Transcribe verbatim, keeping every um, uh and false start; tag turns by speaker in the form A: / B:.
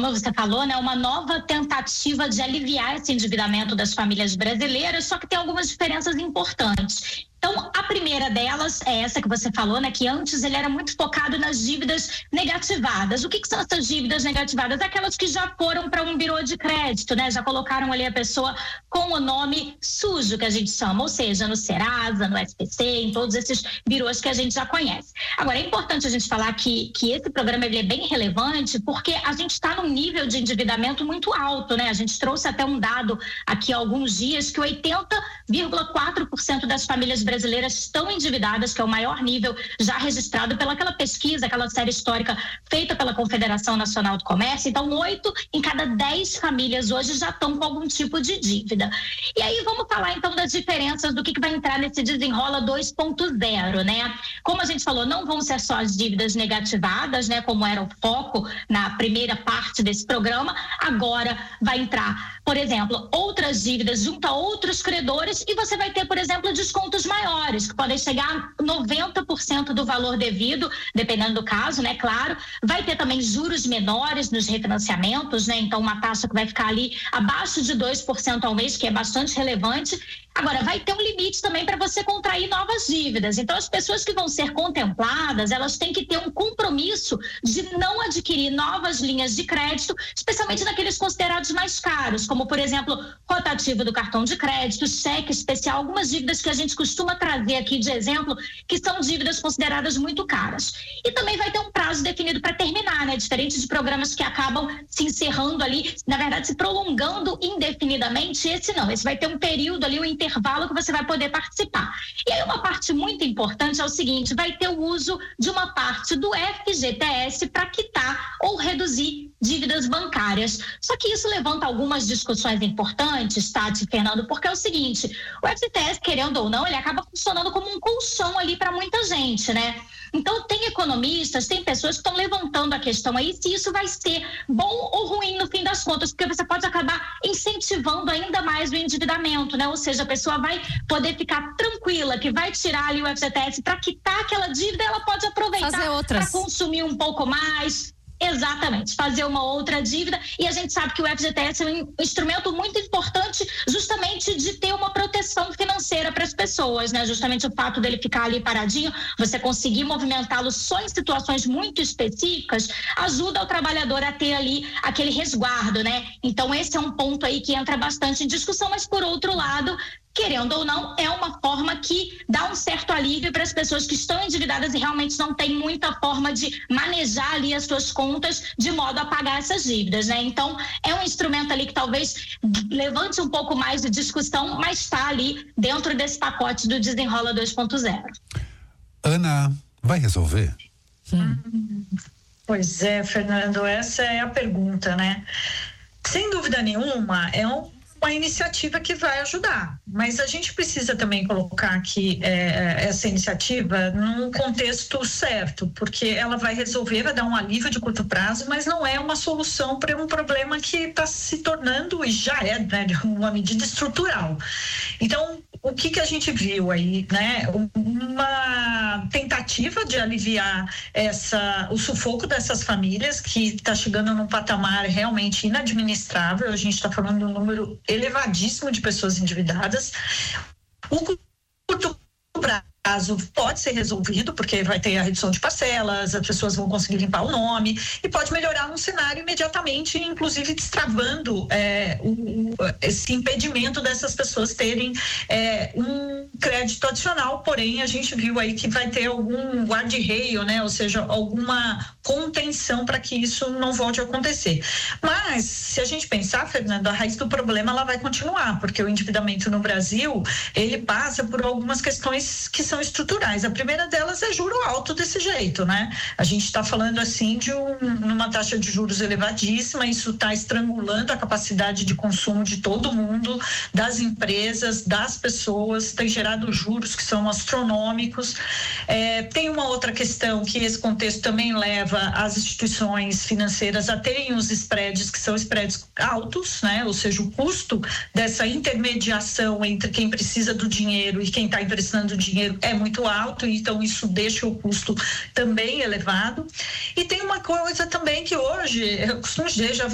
A: como você falou, né, uma nova tentativa de aliviar esse endividamento das famílias brasileiras, só que tem algumas diferenças importantes. Então, a primeira delas é essa que você falou, né? Que antes ele era muito focado nas dívidas negativadas. O que, que são essas dívidas negativadas? Aquelas que já foram para um birô de crédito, né? Já colocaram ali a pessoa com o nome sujo, que a gente chama, ou seja, no Serasa, no S P C, em todos esses birôs que a gente já conhece. Agora, é importante a gente falar que, que esse programa ele é bem relevante porque a gente está num nível de endividamento muito alto, né? A gente trouxe até um dado aqui há alguns dias que oitenta vírgula quatro por cento das famílias brasileiras estão endividadas, que é o maior nível já registrado pelaquela pesquisa, aquela série histórica feita pela Confederação Nacional do Comércio. Então, oito em cada dez famílias hoje já estão com algum tipo de dívida. E aí vamos falar então das diferenças do que, que vai entrar nesse Desenrola dois ponto zero, né? Como a gente falou, não vão ser só as dívidas negativadas, né? Como era o foco na primeira parte desse programa, agora vai entrar, por exemplo, outras dívidas junto a outros credores e você vai ter, por exemplo, descontos maiores, que podem chegar a noventa por cento do valor devido, dependendo do caso, né? Claro. Vai ter também juros menores nos refinanciamentos, né? Então, uma taxa que vai ficar ali abaixo de dois por cento ao mês, que é bastante relevante. Agora, vai ter um limite também para você contrair novas dívidas. Então, as pessoas que vão ser contempladas, elas têm que ter um compromisso de não adquirir novas linhas de crédito, especialmente naqueles considerados mais caros, como, por exemplo, rotativo do cartão de crédito, cheque especial, algumas dívidas que a gente costuma trazer aqui de exemplo, que são dívidas consideradas muito caras. E também vai ter um prazo definido para terminar, né? Diferente de programas que acabam se encerrando ali, na verdade, se prolongando indefinidamente, esse não. Esse vai ter um período ali, um intervalo intervalo que você vai poder participar. E aí uma parte muito importante é o seguinte, vai ter o uso de uma parte do F G T S para quitar ou reduzir dívidas bancárias. Só que isso levanta algumas discussões importantes, Tati e Fernando, porque é o seguinte, o F G T S, querendo ou não, ele acaba funcionando como um colchão ali para muita gente, né? Então, tem economistas, tem pessoas que estão levantando a questão aí se isso vai ser bom ou ruim no fim das contas, porque você pode acabar incentivando ainda mais o endividamento, né? Ou seja, a pessoa vai poder ficar tranquila que vai tirar ali o F G T S para quitar aquela dívida, ela pode aproveitar para consumir um pouco mais. Exatamente, fazer uma outra dívida, e a gente sabe que o F G T S é um instrumento muito importante justamente de ter uma proteção financeira para as pessoas, né? Justamente o fato dele ficar ali paradinho, você conseguir movimentá-lo só em situações muito específicas, ajuda o trabalhador a ter ali aquele resguardo, né? Então esse é um ponto aí que entra bastante em discussão, mas por outro lado, querendo ou não, é uma forma que dá um certo alívio para as pessoas que estão endividadas e realmente não tem muita forma de manejar ali as suas contas de modo a pagar essas dívidas, né? Então, é um instrumento ali que talvez levante um pouco mais de discussão, mas está ali dentro desse pacote do Desenrola dois ponto zero.
B: Ana, vai resolver?
C: Hum. Pois é, Fernando, essa é a pergunta, né? Sem dúvida nenhuma, é um uma iniciativa que vai ajudar, mas a gente precisa também colocar aqui é, essa iniciativa num contexto certo, porque ela vai resolver, vai dar um alívio de curto prazo, mas não é uma solução para um problema que está se tornando, e já é, né, uma medida estrutural. Então, o que que a gente viu aí, né? Uma tentativa de aliviar essa, o sufoco dessas famílias que está chegando num patamar realmente inadministrável. A gente está falando de um número elevadíssimo de pessoas endividadas. O curto prazo pode ser resolvido, porque vai ter a redução de parcelas, as pessoas vão conseguir limpar o nome e pode melhorar um cenário imediatamente, inclusive destravando é, o, esse impedimento dessas pessoas terem é, um crédito adicional. Porém, a gente viu aí que vai ter algum guarda-reio, né? Ou seja, alguma contenção para que isso não volte a acontecer. Mas, se a gente pensar, Fernando, a raiz do problema ela vai continuar, porque o endividamento no Brasil, ele passa por algumas questões que são estruturais. A primeira delas é juro alto desse jeito, né? A gente está falando assim de um, uma taxa de juros elevadíssima, isso está estrangulando a capacidade de consumo de todo mundo, das empresas, das pessoas, tem gerado juros que são astronômicos. É, tem uma outra questão que esse contexto também leva as instituições financeiras a terem os spreads, que são spreads altos, né? Ou seja, o custo dessa intermediação entre quem precisa do dinheiro e quem está emprestando dinheiro é muito alto, então isso deixa o custo também elevado. E tem uma coisa também que hoje, eu costumo dizer, já